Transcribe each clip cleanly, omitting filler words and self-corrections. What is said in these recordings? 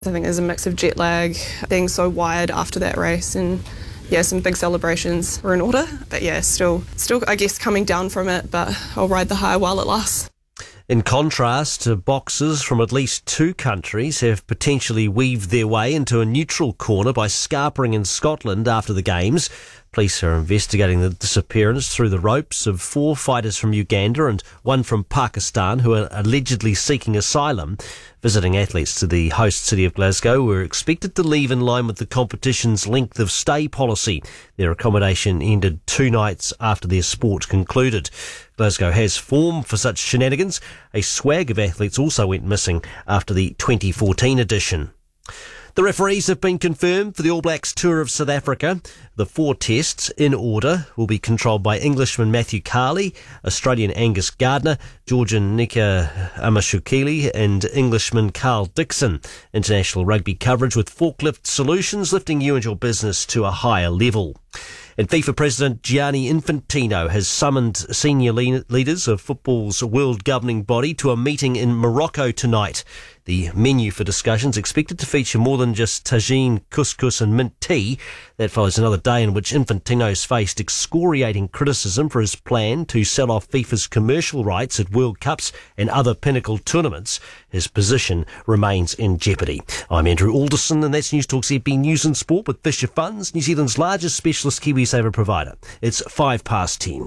I think there's a mix of jet lag, being so wired after that race, and some big celebrations were in order. But still I guess coming down from it, but I'll ride the high while it lasts. In contrast, boxers from at least two countries have potentially weaved their way into a neutral corner by scarpering in Scotland after the Games. Police are investigating the disappearance through the ropes of 4 fighters from Uganda and one from Pakistan who are allegedly seeking asylum. Visiting athletes to the host city of Glasgow were expected to leave in line with the competition's length of stay policy. Their accommodation ended 2 nights after their sport concluded. Glasgow has form for such shenanigans. A swag of athletes also went missing after the 2014 edition. The referees have been confirmed for the All Blacks tour of South Africa. The 4 tests, in order, will be controlled by Englishman Matthew Carley, Australian Angus Gardner, Georgian Nika Amashukeli and Englishman Carl Dixon. International rugby coverage with Forklift Solutions, lifting you and your business to a higher level. And FIFA President Gianni Infantino has summoned senior leaders of football's world governing body to a meeting in Morocco tonight. The menu for discussions expected to feature more than just tagine, couscous and mint tea. That follows another day in which Infantino's faced excoriating criticism for his plan to sell off FIFA's commercial rights at World Cups and other pinnacle tournaments. His position remains in jeopardy. I'm Andrew Alderson and that's News Talk ZB News and Sport with Fisher Funds, New Zealand's largest specialist KiwiSaver provider. It's 10:05.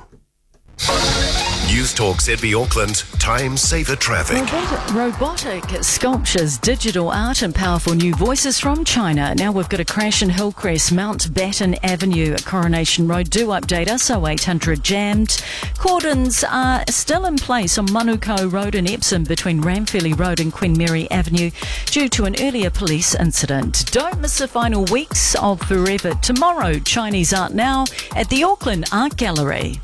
News Talk ZB Auckland, time saver traffic. Robotic sculptures, digital art and powerful new voices from China. Now we've got a crash in Hillcrest, Mountbatten Avenue at Coronation Road. Do update us, 0800 jammed. Cordons are still in place on Manukau Road in Epsom between Ramfeli Road and Queen Mary Avenue due to an earlier police incident. Don't miss the final weeks of Forever Tomorrow, Chinese Art Now at the Auckland Art Gallery.